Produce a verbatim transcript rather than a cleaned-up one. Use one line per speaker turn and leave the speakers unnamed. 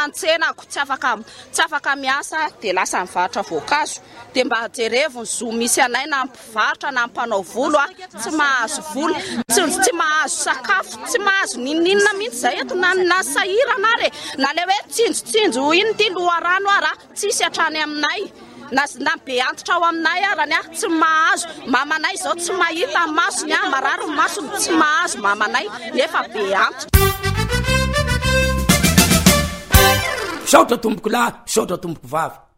antsenako tsy afaka tsy afaka miasa de lasa mivarotra voankazo de mba jerevony zo misy anay na mpivarotra na mpanao volo a tsy mahazo volo tsy tsy mahazo sakafo tsy mahazo ninninna mihitsy zay eto na na sahirana re na le hoe tsinjotsinjo ino ty loharano ara tsisy atrany aminay na na be antitra ao aminay arany a tsy mahazo mamanay zao tsy mahita masony a marary masony tsy mahazo mamanay nefa be antitra
saotra tomboko lahy saotra tomboko vavy